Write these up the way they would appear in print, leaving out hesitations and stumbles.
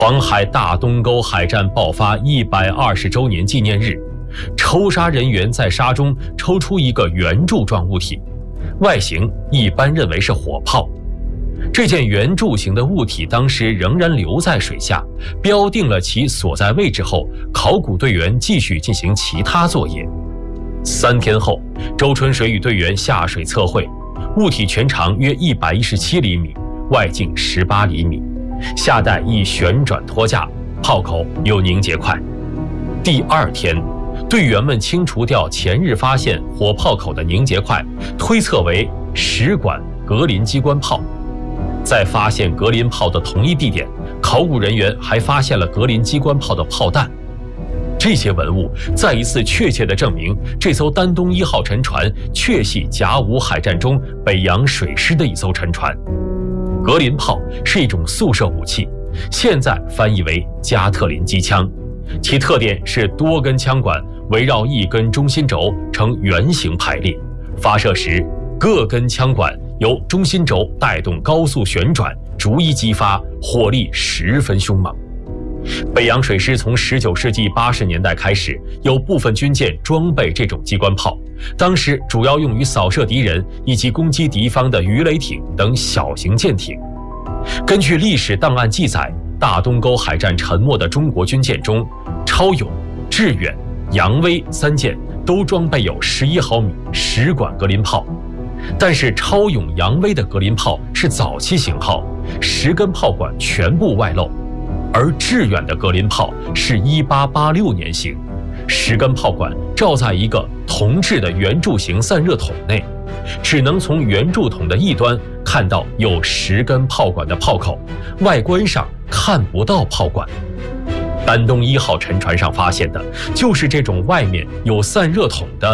黄海大东沟海战爆发120周年纪念日，抽沙人员在沙中抽出一个圆柱状物体，外形一般认为是火炮。这件圆柱形的物体当时仍然留在水下，标定了其所在位置后，考古队员继续进行其他作业。3天后，周春水与队员下水测绘，物体全长约117厘米，外径18厘米，下带一旋转托架，炮口有凝结块。第2天，队员们清除掉前日发现火炮口的凝结块，推测为10管格林机关炮。在发现格林炮的同一地点，考古人员还发现了格林机关炮的炮弹。这些文物再一次确切地证明，这艘丹东1号沉船确系甲午海战中北洋水师的一艘沉船。格林炮是一种速射武器，现在翻译为加特林机枪，其特点是多根枪管围绕一根中心轴呈圆形排列，发射时各根枪管由中心轴带动高速旋转，逐一激发，火力十分凶猛。北洋水师从19世纪80年代开始，有部分军舰装备这种机关炮，当时主要用于扫射敌人以及攻击敌方的鱼雷艇等小型舰艇。根据历史档案记载，大东沟海战沉没的中国军舰中，超勇、致远、扬威3舰都装备有11毫米10管格林炮。但是超勇、扬威的格林炮是早期型号，10根炮管全部外露，而致远的格林炮是1886年型，10根炮管罩在一个铜制的圆柱形散热筒内，只能从圆柱筒的一端看到有10根炮管的炮口，外观上看不到炮管。丹东1号沉船上发现的就是这种外面有散热筒的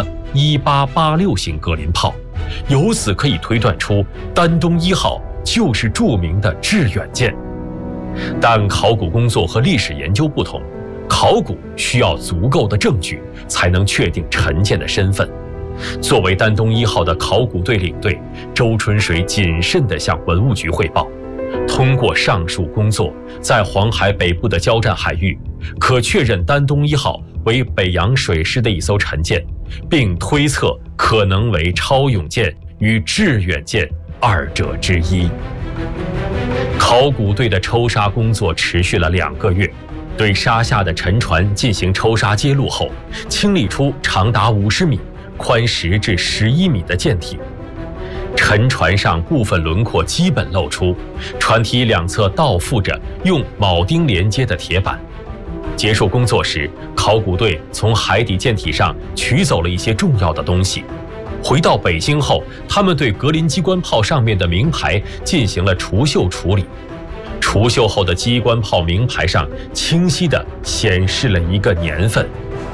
1886型格林炮，由此可以推断出丹东1号就是著名的致远舰。但考古工作和历史研究不同，考古需要足够的证据才能确定沉舰的身份。作为丹东1号的考古队领队，周春水谨慎地向文物局汇报，通过上述工作，在黄海北部的交战海域，可确认丹东1号为北洋水师的一艘沉舰，并推测可能为超勇舰与致远舰2者之一。考古队的抽沙工作持续了2个月，对沙下的沉船进行抽沙揭露后，清理出长达50米、宽10至11米的舰体。沉船上部分轮廓基本露出，船体两侧倒附着用铆钉连接的铁板。结束工作时，考古队从海底舰体上取走了一些重要的东西。回到北京后，他们对格林机关炮上面的名牌进行了除锈处理。除锈后的机关炮名牌上清晰地显示了一个年份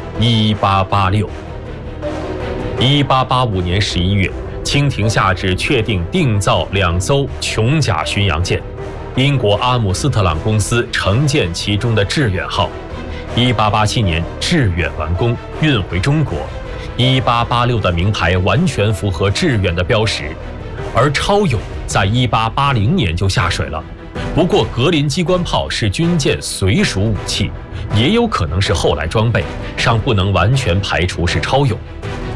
：1886。1885年11月，清廷下旨确定定造2艘琼甲巡洋舰，英国阿姆斯特朗公司承建其中的致远号。1887年，致远完工，运回中国。1886的名牌完全符合致远的标识，而超勇在1880年就下水了。不过格林机关炮是军舰随属武器，也有可能是后来装备，尚不能完全排除是超勇。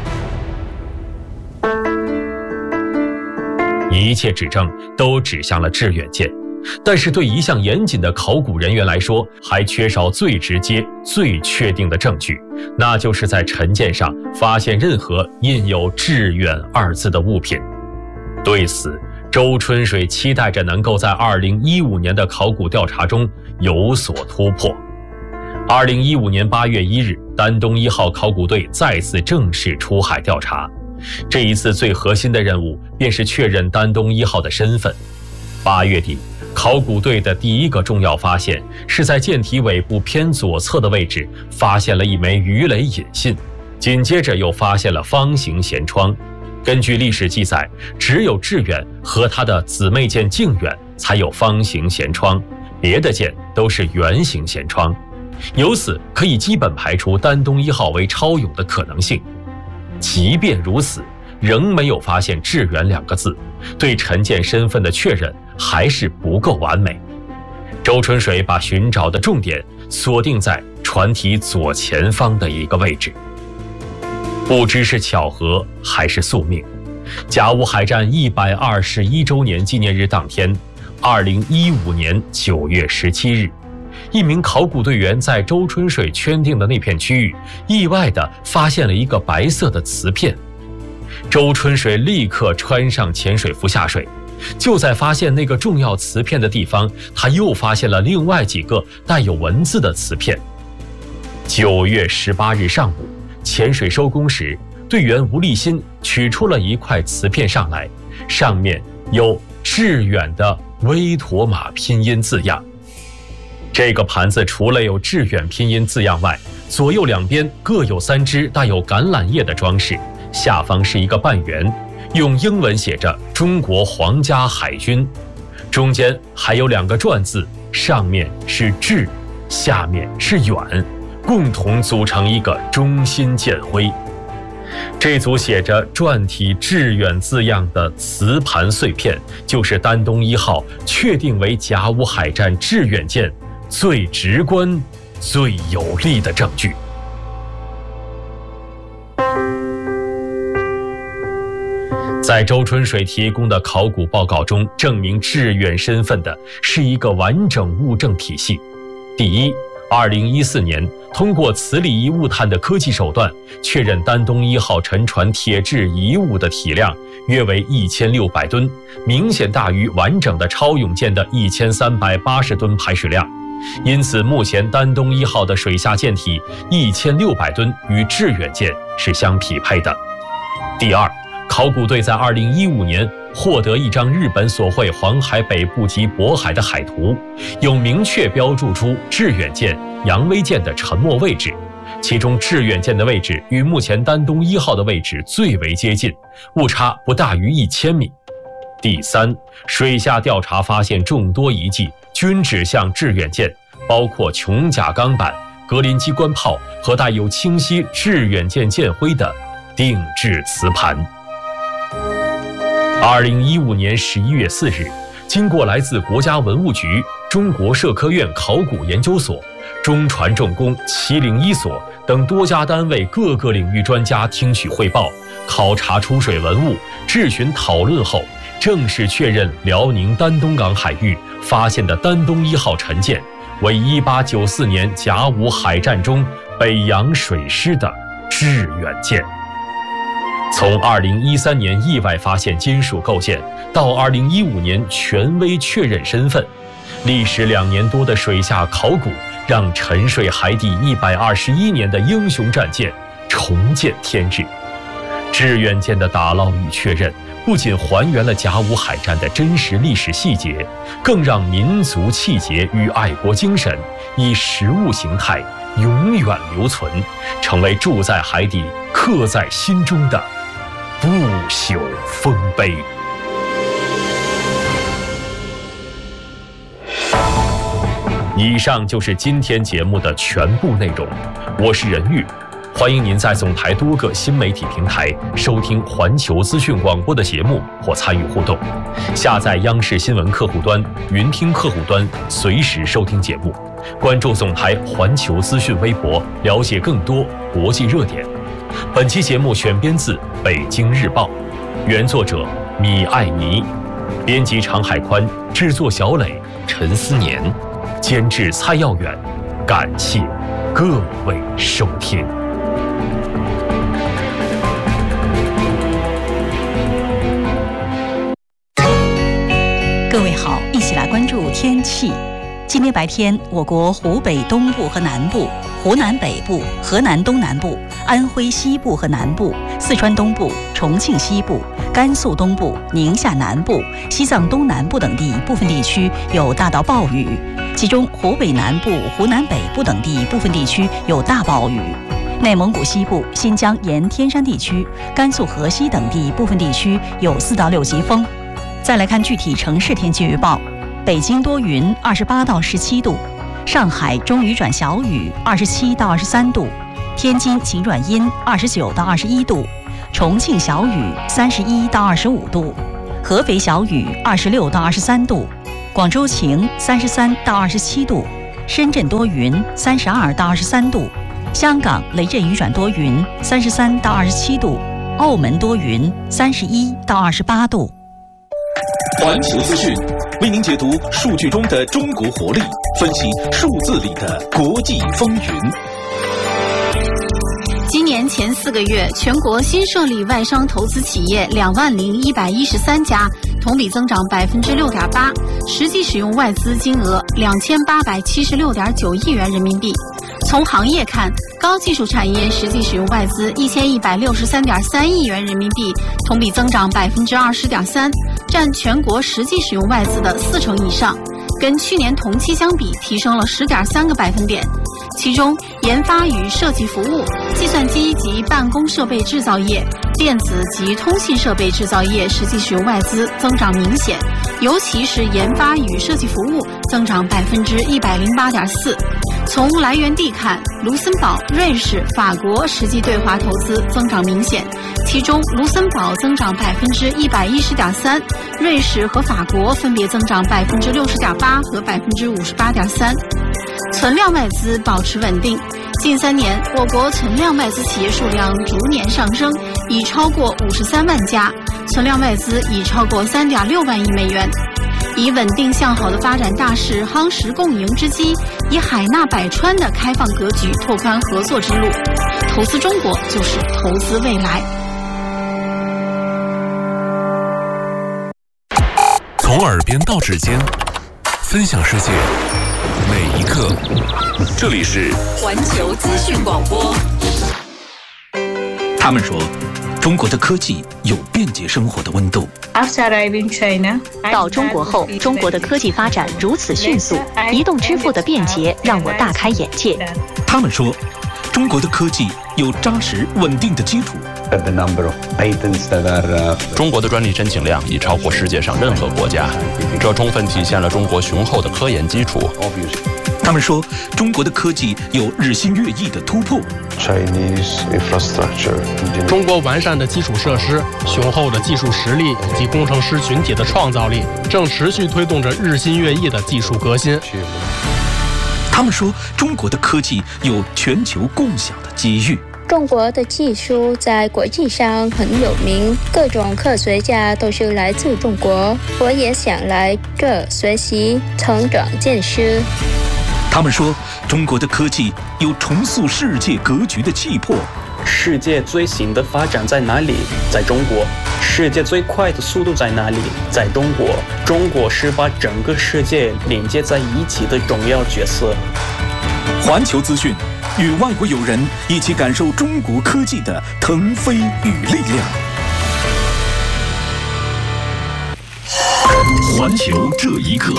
一切指证都指向了致远舰，但是对一向严谨的考古人员来说，还缺少最直接、最确定的证据，那就是在沉舰上发现任何印有致远2字的物品。对此，周春水期待着能够在2015年的考古调查中有所突破。2015年8月1日，丹东1号考古队再次正式出海调查。这一次最核心的任务便是确认丹东1号的身份。8月底，考古队的第一个重要发现是在舰体尾部偏左侧的位置发现了一枚鱼雷引信，紧接着又发现了方形舷窗。根据历史记载，只有致远和他的姊妹舰靖远才有方形舷窗，别的舰都是圆形舷窗。由此可以基本排除丹东1号为超勇的可能性。即便如此，仍没有发现致远2个字，对沉舰身份的确认还是不够完美。 周春水把寻找的重点锁定在船体左前方的一个位置。不知是巧合还是宿命，甲午海战121周年纪念日当天，2015年9月17日，一名考古队员在周春水圈定的那片区域，意外地发现了一个白色的瓷片。周春水立刻穿上潜水服下水，就在发现那个重要瓷片的地方，他又发现了另外几个带有文字的瓷片。9月18日上午，潜水收工时，队员吴立新取出了一块瓷片上来，上面有致远的威妥玛拼音字样。这个盘子除了有致远拼音字样外，左右两边各有3只带有橄榄叶的装饰，下方是一个半圆，用英文写着中国皇家海军，中间还有2个篆字，上面是致，下面是远，共同组成一个中心舰徽。这组写着篆体致远字样的瓷盘碎片，就是丹东1号确定为甲午海战致远舰最直观、最有力的证据。在周春水提供的考古报告中，证明致远身份的是一个完整物证体系。第一，2014年通过磁力仪物探的科技手段，确认丹东1号沉船铁质遗物的体量约为1600吨，明显大于完整的超勇舰的1380吨排水量。因此，目前丹东1号的水下舰体1600吨与致远舰是相匹配的。第二，考古队在2015年获得一张日本所绘黄海北部及渤海的海图，有明确标注出致远舰、扬威舰的沉没位置，其中致远舰的位置与目前丹东1号的位置最为接近，误差不大于1000米。第三，水下调查发现众多遗迹均指向致远舰，包括琼甲钢板、格林机关炮和带有清晰致远舰舰徽的定制瓷盘。2015年11月4日，经过来自国家文物局、中国社科院考古研究所、中船重工701所等多家单位各个领域专家听取汇报、考察出水文物、质询讨论后，正式确认辽宁丹东港海域发现的丹东1号沉舰为1894年甲午海战中北洋水师的致远舰。从2013年意外发现金属构件到2015年权威确认身份，历时2年多的水下考古，让沉睡海底121年的英雄战舰重见天日。致远舰的打捞与确认，不仅还原了甲午海战的真实历史细节，更让民族气节与爱国精神以实物形态永远留存，成为住在海底、刻在心中的不朽丰碑。以上就是今天节目的全部内容，我是任玉，欢迎您在总台多个新媒体平台收听环球资讯广播的节目或参与互动，下载央视新闻客户端、云听客户端，随时收听节目。关注总台环球资讯微博，了解更多国际热点。本期节目选编自《北京日报》，原作者米艾妮，编辑常海宽，制作小磊、陈思年，监制蔡耀远。感谢各位收听。 各位好，一起来关注天气。今天白天，我国湖北东部和南部、湖南北部、河南东南部、安徽西部和南部、四川东部、重庆西部、甘肃东部、宁夏南部、西藏东南部等地部分地区有大到暴雨，其中湖北南部、湖南北部等地部分地区有大暴雨。内蒙古西部、新疆沿天山地区、甘肃河西等地部分地区有4到6级风。再来看具体城市天气预报：北京多云，28到17度；上海中雨转小雨，27到23度；天津晴转阴，29到21度；重庆小雨，31到25度；合肥小雨，26到23度； 广州晴33到27度，深圳多云32到23度，香港雷阵雨转多云33到27度，澳门多云31到28度。 环球资讯为您解读数据中的中国活力，分析数字里的国际风云。 今年前4个月，全国新设立外商投资企业20113家，同比增长6.8%，实际使用外资金额2876.9亿元人民币。从行业看，高技术产业实际使用外资1163.3亿元人民币，同比增长20.3%，占全国实际使用外资的40%以上，跟去年同期相比提升了10.3个百分点。其中，研发与设计服务、计算机及办公设备制造业、电子及通信设备制造业实际使用外资增长明显，尤其是研发与设计服务增长108.4%。从来源地看，卢森堡、瑞士、法国实际对华投资增长明显，其中卢森堡增长110.3%，瑞士和法国分别增长60.8%和58.3%。存量外资保持稳定，近3年，我国存量外资企业数量逐年上升，已超过53万家，存量外资已超过3.6万亿美元。以稳定向好的发展大势夯实共赢之机，以海纳百川的开放格局拓宽合作之路。投资中国就是投资未来。 从耳边到指尖，分享世界每一刻。这里是环球资讯广播。 他们说，中国的科技有便捷生活的温度。 到中国后，中国的科技发展如此迅速，移动支付的便捷让我大开眼界。 他们说，中国的科技有扎实稳定的基础。 中国的专利申请量已超过世界上任何国家，这充分体现了中国雄厚的科研基础。 他们说，中国的科技有日新月异的突破。 中国完善的基础设施、雄厚的技术实力以及工程师群体的创造力，正持续推动着日新月异的技术革新。 他们说，中国的科技有全球共享的机遇。 中国的技术在国际上很有名，各种科学家都是来自中国，我也想来这学习、成长见识。 他们说，中国的科技有重塑世界格局的气魄。 世界最新的发展在哪里？在中国。世界最快的速度在哪里？在中国。中国是把整个世界连接在一起的重要角色。 环球资讯，与外国友人一起感受中国科技的腾飞与力量。 环球这一刻。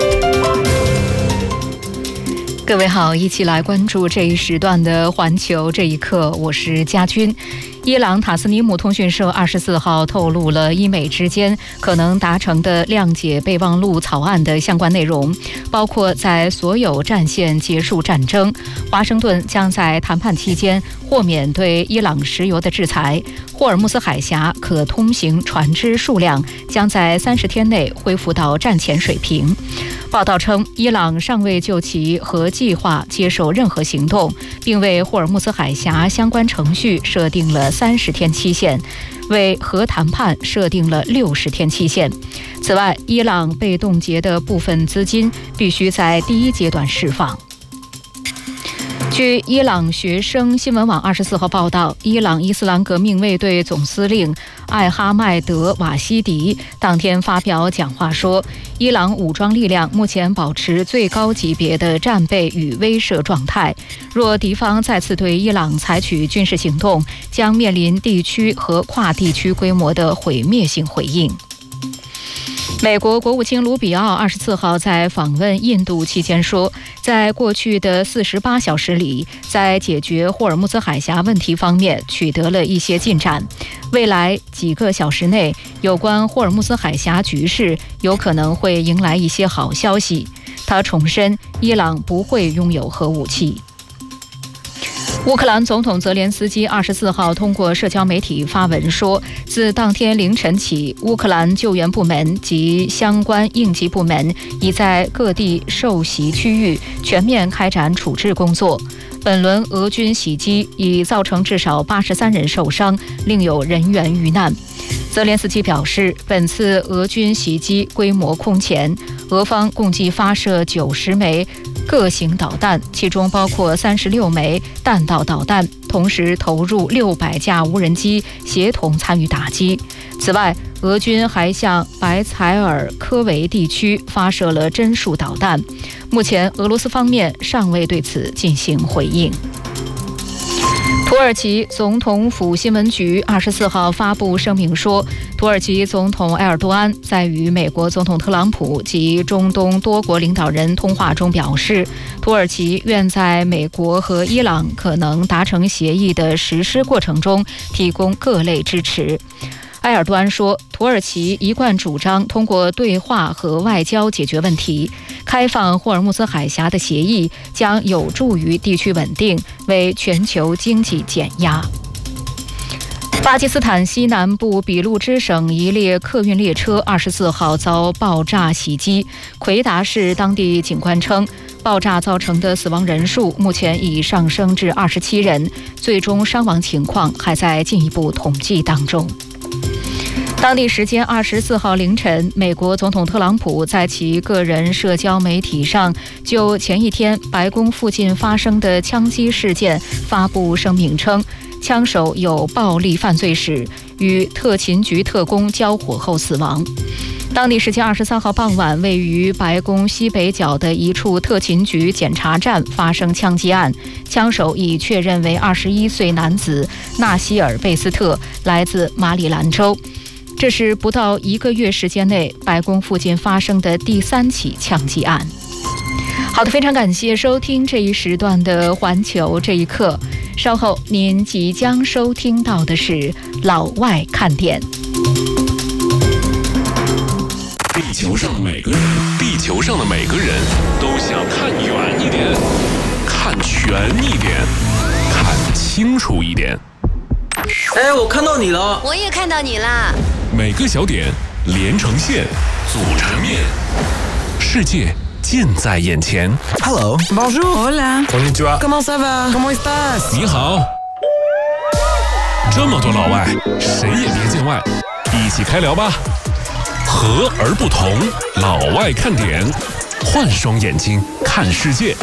各位好，一起来关注这一时段的环球这一刻，我是佳君。伊朗塔斯尼姆通讯社24号透露了伊美之间可能达成的谅解备忘录草案的相关内容，包括在所有战线结束战争，华盛顿将在谈判期间豁免对伊朗石油的制裁，霍尔木斯海峡可通行船只数量将在30天内恢复到战前水平。报道称，伊朗尚未就其核计划接受任何行动，并为霍尔木斯海峡相关程序设定了30天期限，为核谈判设定了60天期限。此外，伊朗被冻结的部分资金必须在第一阶段释放。据伊朗学生新闻网24号报道，伊朗伊斯兰革命卫队总司令艾哈迈德·瓦西迪当天发表讲话说，伊朗武装力量目前保持最高级别的战备与威慑状态，若敌方再次对伊朗采取军事行动，将面临地区和跨地区规模的毁灭性回应。美国国务卿卢比奥24号在访问印度期间说，在过去的48小时里，在解决霍尔木兹海峡问题方面取得了一些进展。未来几个小时内，有关霍尔木兹海峡局势有可能会迎来一些好消息。他重申，伊朗不会拥有核武器。 乌克兰总统泽连斯基24号通过社交媒体发文说，自当天凌晨起，乌克兰救援部门及相关应急部门已在各地受袭区域全面开展处置工作。本轮俄军袭击已造成至少83人受伤，另有人员遇难。泽连斯基表示，本次俄军袭击规模空前，俄方共计发射90枚各型导弹，其中包括36枚弹道导弹，同时投入600架无人机协同参与打击。此外，俄军还向白采尔科维地区发射了针数导弹。目前，俄罗斯方面尚未对此进行回应。土耳其总统府新闻局24号发布声明说，土耳其总统埃尔多安在与美国总统特朗普及中东多国领导人通话中表示，土耳其愿在美国和伊朗可能达成协议的实施过程中提供各类支持。埃尔多安说，土耳其一贯主张通过对话和外交解决问题，开放霍尔木兹海峡的协议将有助于地区稳定，为全球经济减压。巴基斯坦西南部俾路支省一列客运列车24号遭爆炸袭击，奎达市当地警官称，爆炸造成的死亡人数目前已上升至27人，最终伤亡情况还在进一步统计当中。当地时间24号凌晨，美国总统特朗普在其个人社交媒体上就前一天白宫附近发生的枪击事件发布声明称，枪手有暴力犯罪史，与特勤局特工交火后死亡。当地时间23号傍晚，位于白宫西北角的一处特勤局检查站发生枪击案，枪手已确认为21岁男子纳西尔·贝斯特，来自马里兰州。这是不到1个月时间内白宫附近发生的第3起枪击案。好的，非常感谢收听这一时段的环球这一刻，稍后您即将收听到的是老外看点。 地球上的每个人都想看远一点，看全一点，看清楚一点。 哎，我看到你了， 我也看到你啦。 每个小点连成线，组成面，世界近在眼前。 Hello, bonjour, hola, konnichiwa, comment ça va, comment estás？ 你好。这么多老外，谁也别见外，一起开聊吧。和而不同，老外看点，换双眼睛看世界。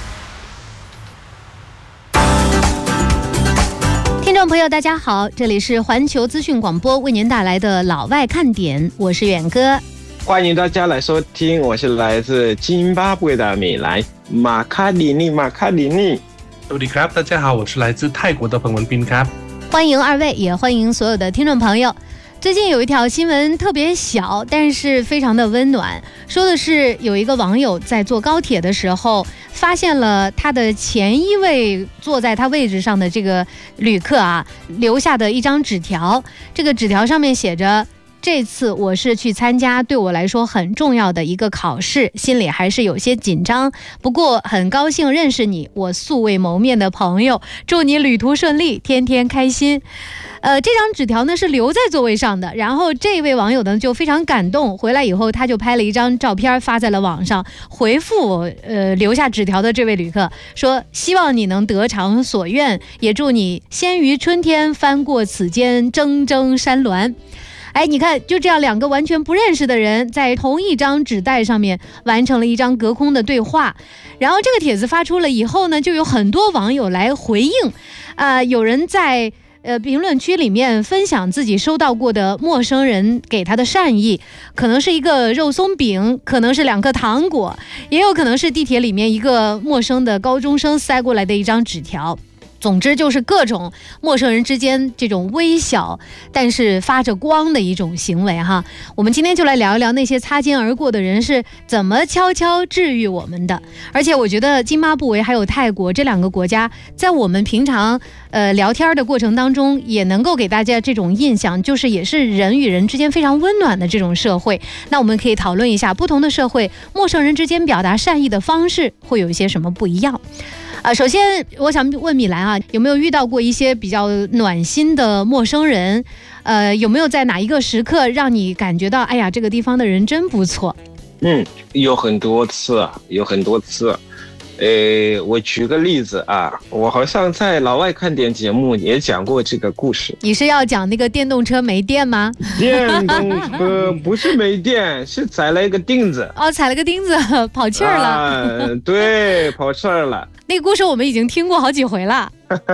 听众朋友大家好，这里是环球资讯广播为您带来的老外看点，我是远哥。 欢迎大家来收听，我是来自津巴布韦的美莱马卡里尼。 大家好，我是来自泰国的彭文斌ครับ。 欢迎二位，也欢迎所有的听众朋友。最近有一条新闻特别小，但是非常的温暖，说的是有一个网友在坐高铁的时候发现了他的前一位坐在他位置上的这个旅客留下的一张纸条，这个纸条上面写着，这次我是去参加对我来说很重要的一个考试，心里还是有些紧张，不过很高兴认识你，我素未谋面的朋友，祝你旅途顺利，天天开心。这张纸条呢是留在座位上的，然后这位网友呢就非常感动，回来以后他就拍了一张照片发在了网上，回复留下纸条的这位旅客说，希望你能得偿所愿，也祝你先于春天翻过此间铮铮山峦。哎，你看，就这样两个完全不认识的人在同一张纸袋上面完成了一张隔空的对话。然后这个帖子发出了以后呢，就有很多网友来回应，有人在评论区里面分享自己收到过的陌生人给他的善意，可能是一个肉松饼，可能是2颗糖果，也有可能是地铁里面一个陌生的高中生塞过来的一张纸条。总之就是各种陌生人之间这种微小但是发着光的一种行为哈。我们今天就来聊一聊那些擦肩而过的人是怎么悄悄治愈我们的。而且我觉得津巴布韦还有泰国这2个国家在我们平常聊天的过程当中也能够给大家这种印象，就是也是人与人之间非常温暖的这种社会。那我们可以讨论一下不同的社会陌生人之间表达善意的方式会有一些什么不一样。 首先我想问米兰啊，有没有遇到过一些比较暖心的陌生人？有没有在哪一个时刻让你感觉到，哎呀，这个地方的人真不错？ 有很多次。我举个例子啊，我好像在老外看点节目也讲过这个故事。 你是要讲那个电动车没电吗？ 电动车不是没电，是踩了一个钉子。 踩了个钉子，跑气儿了。 对，跑气儿了。 那个故事我们已经听过好几回了。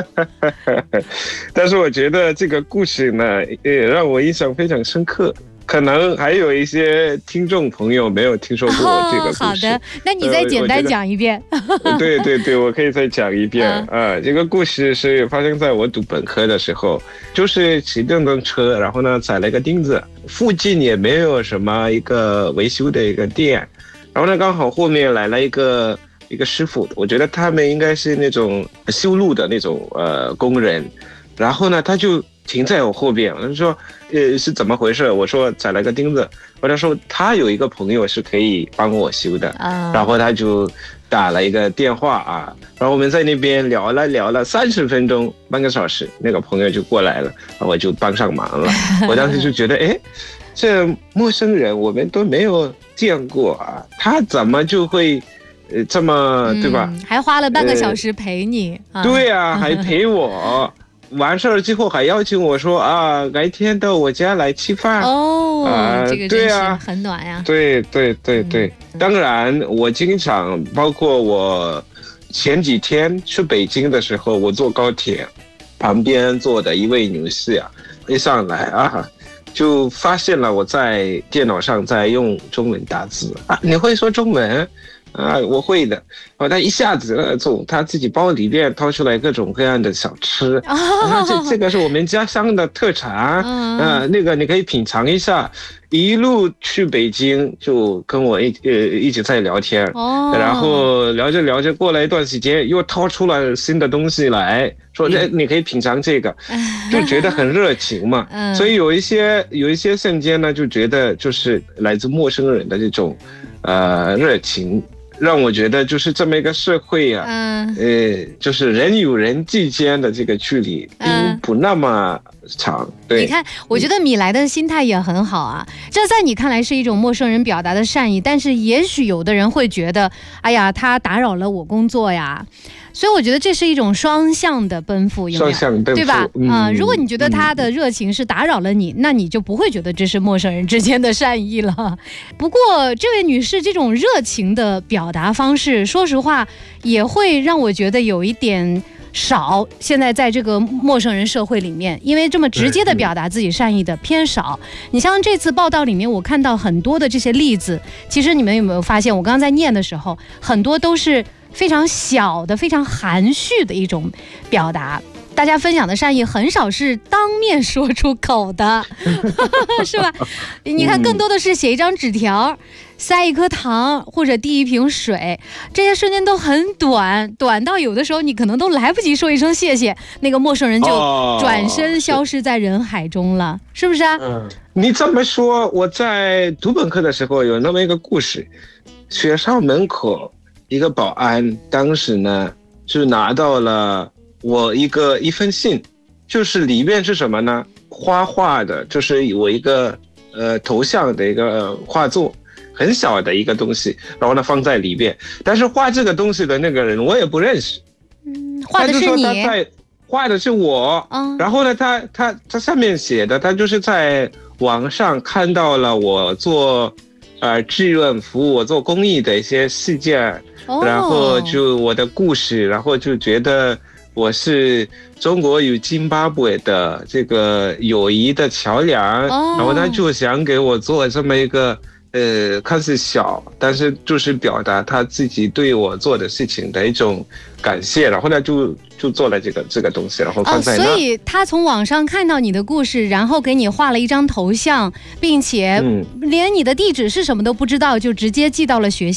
但是我觉得这个故事呢，让我印象非常深刻。可能还有一些听众朋友没有听说过这个故事。 好的，那你再简单讲一遍。 对，我可以再讲一遍。这个故事是发生在我读本科的时候，就是骑电动车，然后呢踩了一个钉子，附近也没有什么一个维修的一个店，然后呢刚好后面来了一个师傅，我觉得他们应该是那种修路的那种工人，然后呢他就停在我后边，我就说是怎么回事？我说踩了个钉子，他说他有一个朋友是可以帮我修的，然后他就打了一个电话啊，然后我们在那边聊了30分钟，半个小时，那个朋友就过来了，我就帮上忙了。我当时就觉得，这陌生人我们都没有见过啊，他怎么就会这么对吧？ 还花了半个小时陪你。 对啊，还陪我。完事儿之后还邀请我说改天到我家来吃饭。 这个真是很暖呀。 对，当然我经常，包括我前几天去北京的时候，我坐高铁，旁边坐的一位女士一上来就发现了我在电脑上在用中文打字你会说中文？我会的。他一下子从他自己包里面掏出来各种各样的小吃，这个是我们家乡的特产，那个你可以品尝一下。一路去北京就跟我一直在聊天，然后聊着过了一段时间又掏出了新的东西来说，你可以品尝这个，就觉得很热情嘛。所以有一些瞬间呢，就觉得就是来自陌生人的这种热情，让我觉得就是这么一个社会就是人与人之间的这个距离并不那么长。对， 你看，我觉得米莱的心态也很好啊。这在你看来是一种陌生人表达的善意，但是也许有的人会觉得，哎呀，他打扰了我工作呀。所以我觉得这是一种双向的奔赴，有没有？双向奔赴，对吧？如果你觉得他的热情是打扰了你，那你就不会觉得这是陌生人之间的善意了。不过这位女士这种热情的表达方式，说实话也会让我觉得有一点少。现在在这个陌生人社会里面，因为这么直接的表达自己善意的偏少。你像这次报道里面，我看到很多的这些例子，其实你们有没有发现，我刚刚在念的时候，很多都是非常小的、非常含蓄的一种表达。大家分享的善意很少是当面说出口的，是吧？你看，更多的是写一张纸条，塞一颗糖，或者递一瓶水，这些瞬间都很短到有的时候你可能都来不及说一声谢谢，那个陌生人就转身消失在人海中了，是不是啊？ 你这么说，我在读本科的时候有那么一个故事，学校门口一个保安当时呢就拿到了我一份信，就是里面是什么呢？画的，就是我一个头像的一个画作，很小的一个东西，然后呢放在里面。但是画这个东西的那个人我也不认识， 画的是你， 画的是我。然后呢，他上面写的，他就是在网上看到了我做志愿服务，我做公益的一些事件，然后就我的故事，然后就觉得我是中国与津巴布韦的这个友谊的桥梁，然后他就想给我做这么一个看似小，但是就是表达他自己对我做的事情的一种感谢，然后呢就做了这个东西，然后放在那。 所以他从网上看到你的故事，然后给你画了一张头像，并且连你的地址是什么都不知道，就直接寄到了学校。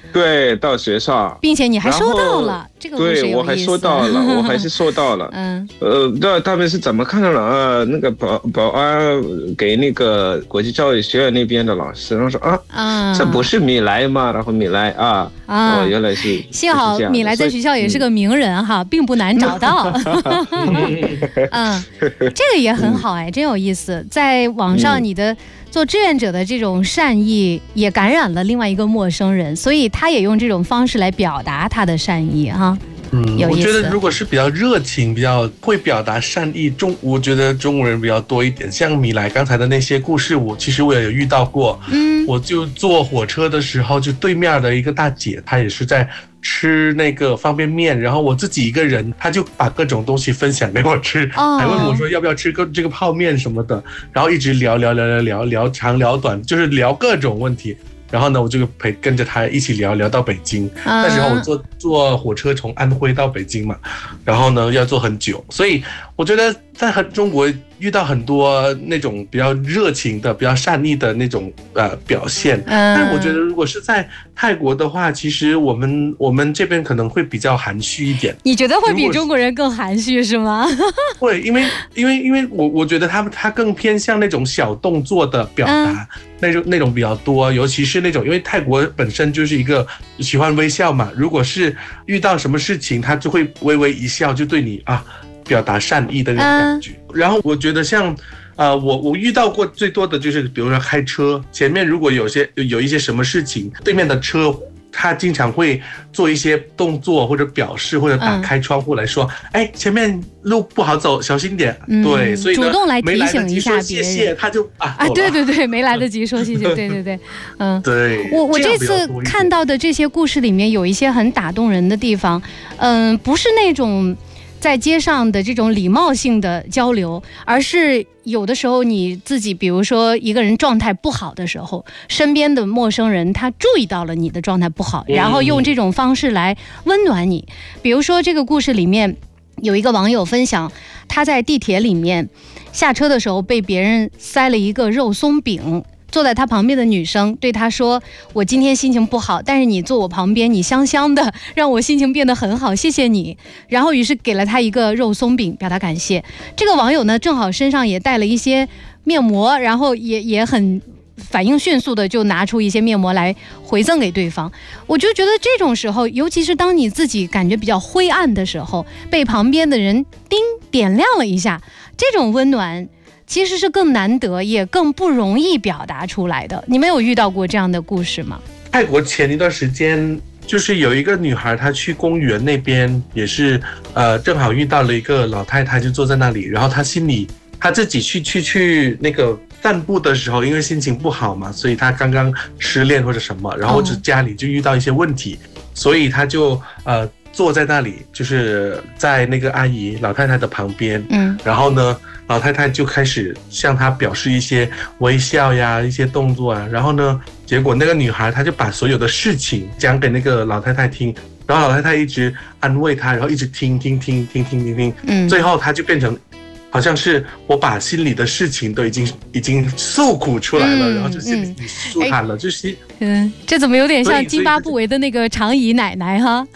对，到学校， 并且你还收到了这个故事有意思。 对，我还收到了，我还是收到了。不知道他们是怎么看到了那个保安给那个国际教育学院那边的老师，然后说这不是米莱吗？然后米莱原来是。幸好米莱在学校也是个名人哈，并不难找到。这个也很好哎，真有意思。在网上你的做志愿者的这种善意也感染了另外一个陌生人，所以他也用这种方式来表达他的善意哈。 我觉得如果是比较热情、比较会表达善意，我觉得中国人比较多一点。像米莱刚才的那些故事，其实我也有遇到过。我就坐火车的时候，就对面的一个大姐，她也是在吃那个方便面，然后我自己一个人，她就把各种东西分享给我吃，还问我说要不要吃这个泡面什么的，然后一直聊长聊短，就是聊各种问题。然后呢，我就跟着他一起聊到北京。那时候我坐火车从安徽到北京嘛，然后呢要坐很久，所以我觉得在中国遇到很多那种比较热情的、比较善意的那种表现。但是我觉得如果是在泰国的话，其实我们这边可能会比较含蓄一点。 你觉得会比中国人更含蓄是吗？ 会，因为我觉得他更偏向那种小动作的表达。那种比较多，尤其是那种，因为泰国本身就是一个喜欢微笑嘛，如果是遇到什么事情，他就会微微一笑，就对你表达善意的那种感觉。然后我觉得像我遇到过最多的就是，比如说开车，前面如果有一些什么事情，对面的车他经常会做一些动作或者表示，或者打开窗户来说，前面路不好走，小心点。对，所以呢， 主动来提醒一下别人。 谢谢，他就对，没来得及说谢谢，对。 对， 我这次看到的这些故事里面有一些很打动人的地方，不是那种在街上的这种礼貌性的交流，而是有的时候你自己，比如说一个人状态不好的时候，身边的陌生人他注意到了你的状态不好，然后用这种方式来温暖你。比如说这个故事里面有一个网友分享，他在地铁里面下车的时候被别人塞了一个肉松饼，坐在他旁边的女生对他说，我今天心情不好，但是你坐我旁边，你香香的，让我心情变得很好，谢谢你。然后于是给了他一个肉松饼表达感谢。这个网友呢正好身上也带了一些面膜，然后也很反应迅速的就拿出一些面膜来回赠给对方。我就觉得这种时候，尤其是当你自己感觉比较灰暗的时候，被旁边的人点亮了一下，这种温暖其实是更难得也更不容易表达出来的。你们有遇到过这样的故事吗？ 泰国前一段时间就是有一个女孩，她去公园那边也是正好遇到了一个老太太，就坐在那里，然后她心里她自己去那个散步的时候，因为心情不好嘛，所以她刚刚失恋或者什么，然后家里就遇到一些问题，所以她就坐在那里，就是在那个老太太的旁边，然后呢，老太太就开始向她表示一些微笑呀，一些动作啊，然后呢，结果那个女孩她就把所有的事情讲给那个老太太听，然后老太太一直安慰她，然后一直听，最后她就变成好像是我把心里的事情都已经诉苦出来了，然后就心里舒坦了，就是这怎么有点像津巴布韦的那个长姨奶奶哈？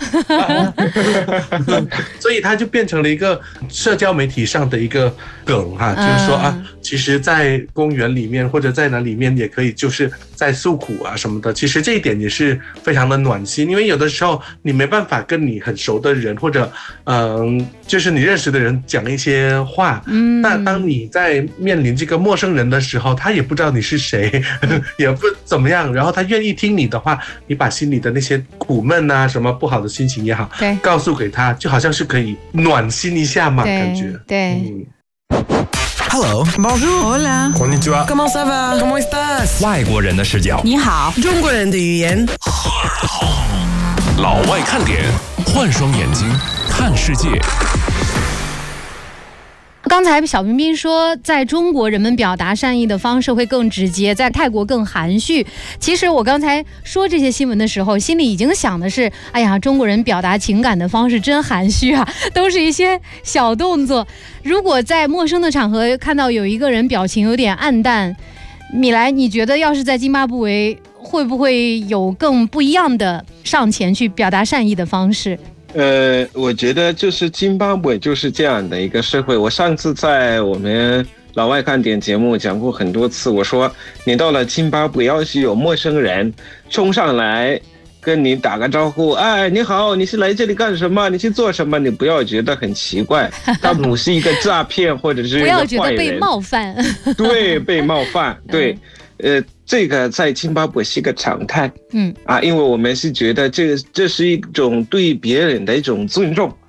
所以它就变成了一个社交媒体上的一个梗哈，就是说其实在公园里面或者在哪里面也可以就是在诉苦啊什么的，其实这一点也是非常的暖心，因为有的时候你没办法跟你很熟的人或者就是你认识的人讲一些话，那当你在面临这个陌生人的时候，他也不知道你是谁，也不怎么样，然后他愿意听你的话，你把心里的那些苦闷啊什么不好的心情也好，告诉给他，就好像是可以暖心一下嘛，感觉。 对。 Hello, bonjour, hola, konnichiwa, comment ça va, comment estás？ 外国人的视角， 你好， 中国人的语言。 老外看点，换双眼睛看世界。 刚才小彬彬说，在中国人们表达善意的方式会更直接，在泰国更含蓄。其实我刚才说这些新闻的时候，心里已经想的是，哎呀，中国人表达情感的方式真含蓄啊，都是一些小动作。如果在陌生的场合看到有一个人表情有点暗淡，米莱，你觉得要是在津巴布韦会不会有更不一样的上前去表达善意的方式？ 我觉得就是津巴布韦就是这样的一个社会。我上次在我们老外看点节目讲过很多次，我说你到了津巴布韦，要是有陌生人冲上来跟你打个招呼，哎，你好，你是来这里干什么？你去做什么？你不要觉得很奇怪，他不是一个诈骗或者是一个坏人， 不要觉得被冒犯。 对，被冒犯，对，这个在津巴布韦是一个常态，因为我们是觉得这是一种对别人的一种尊重，